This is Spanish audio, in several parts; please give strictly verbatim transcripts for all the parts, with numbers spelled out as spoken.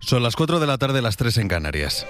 Son las cuatro de la tarde, las tres en Canarias.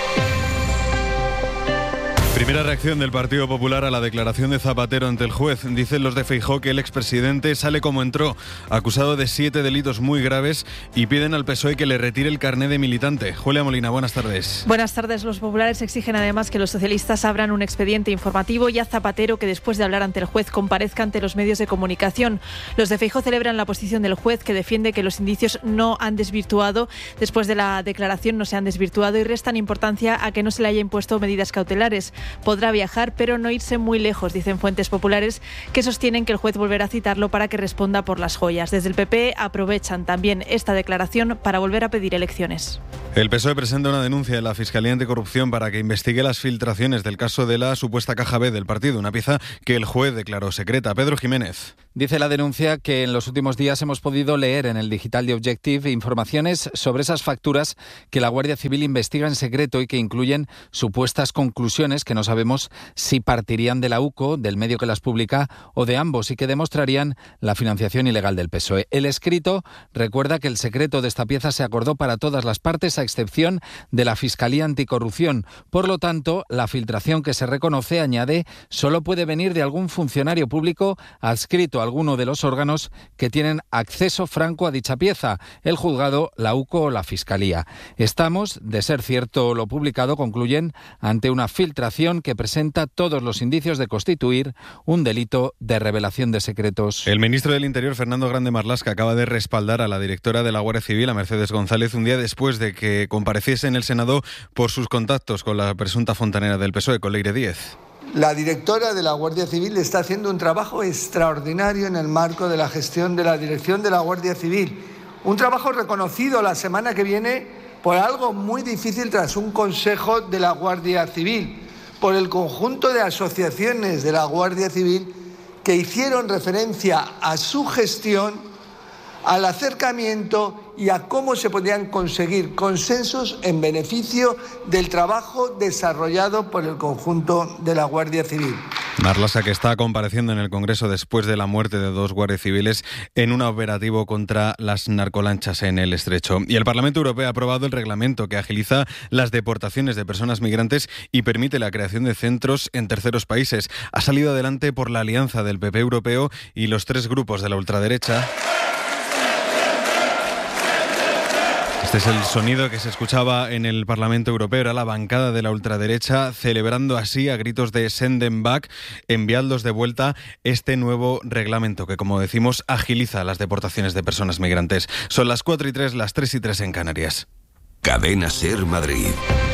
Primera reacción del Partido Popular a la declaración de Zapatero ante el juez. Dicen los de Feijóo que el expresidente sale como entró, acusado de siete delitos muy graves, y piden al P S O E que le retire el carné de militante. Julia Molina, buenas tardes. Buenas tardes. Los populares exigen además que los socialistas abran un expediente informativo y a Zapatero que después de hablar ante el juez comparezca ante los medios de comunicación. Los de Feijóo celebran la posición del juez, que defiende que los indicios no han desvirtuado, después de la declaración no se han desvirtuado, y restan importancia a que no se le haya impuesto medidas cautelares. Podrá viajar, pero no irse muy lejos, dicen fuentes populares que sostienen que el juez volverá a citarlo para que responda por las joyas. Desde el P P aprovechan también esta declaración para volver a pedir elecciones. El P S O E presenta una denuncia en la Fiscalía Anticorrupción para que investigue las filtraciones del caso de la supuesta caja B del partido, una pieza que el juez declaró secreta. Pedro Jiménez. Dice la denuncia que en los últimos días hemos podido leer en el digital de Objective informaciones sobre esas facturas que la Guardia Civil investiga en secreto y que incluyen supuestas conclusiones que no sabemos si partirían de la U C O, del medio que las publica, o de ambos, y que demostrarían la financiación ilegal del P S O E. El escrito recuerda que el secreto de esta pieza se acordó para todas las partes, a excepción de la Fiscalía Anticorrupción. Por lo tanto, la filtración que se reconoce, añade, solo puede venir de algún funcionario público adscrito a alguno de los órganos que tienen acceso franco a dicha pieza, el juzgado, la U C O o la Fiscalía. Estamos, de ser cierto lo publicado, concluyen, ante una filtración que presenta todos los indicios de constituir un delito de revelación de secretos. El ministro del Interior, Fernando Grande Marlaska, acaba de respaldar a la directora de la Guardia Civil, a Mercedes González, un día después de que compareciese en el Senado por sus contactos con la presunta fontanera del P S O E, con Leire Díez. La directora de la Guardia Civil está haciendo un trabajo extraordinario en el marco de la gestión de la dirección de la Guardia Civil. Un trabajo reconocido la semana que viene por algo muy difícil tras un consejo de la Guardia Civil, por el conjunto de asociaciones de la Guardia Civil que hicieron referencia a su gestión, al acercamiento y a cómo se podían conseguir consensos en beneficio del trabajo desarrollado por el conjunto de la Guardia Civil. Marlaska, que está compareciendo en el Congreso después de la muerte de dos guardias civiles en un operativo contra las narcolanchas en el Estrecho. Y el Parlamento Europeo ha aprobado el reglamento que agiliza las deportaciones de personas migrantes y permite la creación de centros en terceros países. Ha salido adelante por la alianza del P P europeo y los tres grupos de la ultraderecha. Este es el sonido que se escuchaba en el Parlamento Europeo. Era la bancada de la ultraderecha celebrando así a gritos de "send them back", enviadlos de vuelta, este nuevo reglamento que, como decimos, agiliza las deportaciones de personas migrantes. Son las cuatro y tres, las tres y tres en Canarias. Cadena SER Madrid.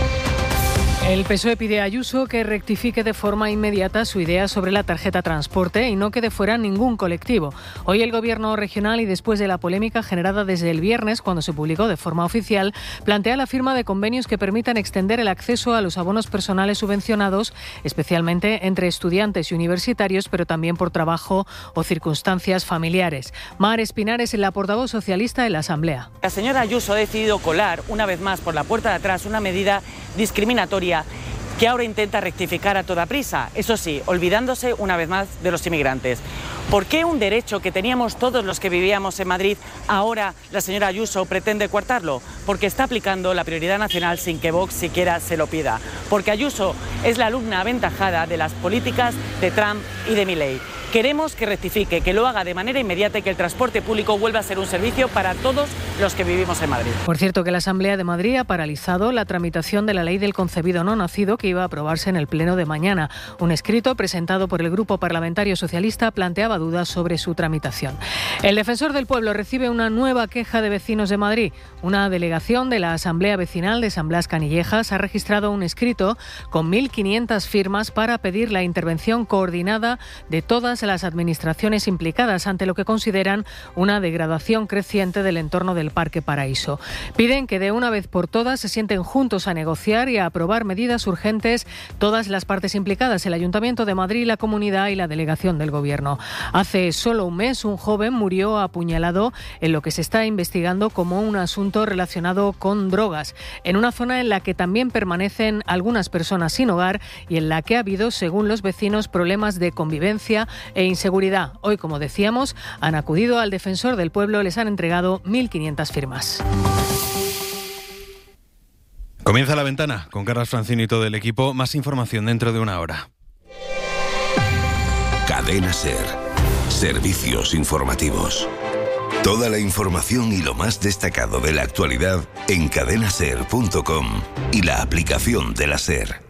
El P S O E pide a Ayuso que rectifique de forma inmediata su idea sobre la tarjeta transporte y no quede fuera ningún colectivo. Hoy el Gobierno regional, y después de la polémica generada desde el viernes cuando se publicó de forma oficial, plantea la firma de convenios que permitan extender el acceso a los abonos personales subvencionados, especialmente entre estudiantes y universitarios, pero también por trabajo o circunstancias familiares. Mar Espinar es la portavoz socialista en la Asamblea. La señora Ayuso ha decidido colar una vez más por la puerta de atrás una medida discriminatoria que ahora intenta rectificar a toda prisa, eso sí, olvidándose una vez más de los inmigrantes. ¿Por qué un derecho que teníamos todos los que vivíamos en Madrid, ahora la señora Ayuso pretende coartarlo? Porque está aplicando la prioridad nacional sin que Vox siquiera se lo pida. Porque Ayuso es la alumna aventajada de las políticas de Trump y de Milei. Queremos que rectifique, que lo haga de manera inmediata y que el transporte público vuelva a ser un servicio para todos los que vivimos en Madrid. Por cierto, que la Asamblea de Madrid ha paralizado la tramitación de la ley del concebido no nacido que iba a aprobarse en el pleno de mañana. Un escrito presentado por el Grupo Parlamentario Socialista planteaba dudas sobre su tramitación. El Defensor del Pueblo recibe una nueva queja de vecinos de Madrid. Una delegación de la Asamblea Vecinal de San Blas Canillejas ha registrado un escrito con mil quinientas firmas para pedir la intervención coordinada de todas las administraciones implicadas ante lo que consideran una degradación creciente del entorno del Parque Paraíso. Piden que de una vez por todas se sienten juntos a negociar y a aprobar medidas urgentes todas las partes implicadas, el Ayuntamiento de Madrid, la comunidad y la delegación del Gobierno. Hace solo un mes un joven murió apuñalado en lo que se está investigando como un asunto relacionado con drogas, en una zona en la que también permanecen algunas personas sin hogar y en la que ha habido, según los vecinos, problemas de convivencia e inseguridad. Hoy, como decíamos, han acudido al Defensor del Pueblo, les han entregado mil quinientas firmas. Comienza La Ventana con Carlas Francino y todo el equipo. Más información dentro de una hora. Cadena SER. Servicios informativos. Toda la información y lo más destacado de la actualidad en cadena ser punto com y la aplicación de la SER.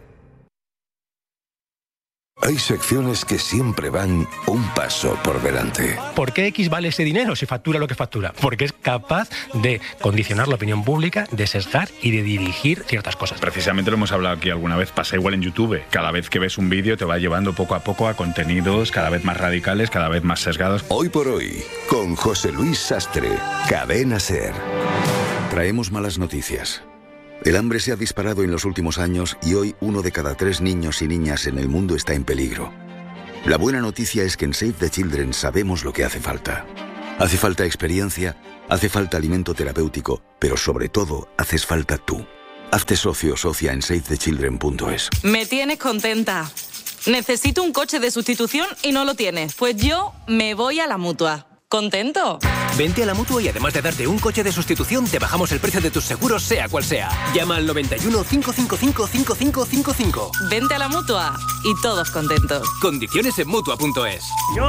Hay secciones que siempre van un paso por delante. ¿Por qué X vale ese dinero si factura lo que factura? Porque es capaz de condicionar la opinión pública, de sesgar y de dirigir ciertas cosas. Precisamente lo hemos hablado aquí alguna vez, pasa igual en YouTube. Cada vez que ves un vídeo te va llevando poco a poco a contenidos cada vez más radicales, cada vez más sesgados. Hoy por hoy, con José Luis Sastre, Cadena SER. Traemos malas noticias. El hambre se ha disparado en los últimos años y hoy uno de cada tres niños y niñas en el mundo está en peligro. La buena noticia es que en Save the Children sabemos lo que hace falta. Hace falta experiencia, hace falta alimento terapéutico, pero sobre todo haces falta tú. Hazte socio o socia en save the children punto es. Me tienes contenta. Necesito un coche de sustitución y no lo tienes. Pues yo me voy a la Mutua. ¿Contento? Vente a la Mutua y además de darte un coche de sustitución, te bajamos el precio de tus seguros, sea cual sea. Llama al noventa y uno, cinco cinco cinco, cinco cinco cinco cinco. Vente a la Mutua y todos contentos. Condiciones en Mutua punto es.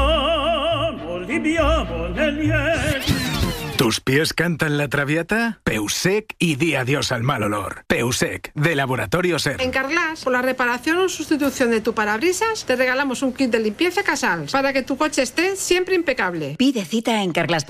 ¿Tus pies cantan la traviata? Peusec y di adiós al mal olor. Peusec, de Laboratorio SER. En Carglass, por la reparación o sustitución de tu parabrisas, te regalamos un kit de limpieza Casals para que tu coche esté siempre impecable. Pide cita en carglass.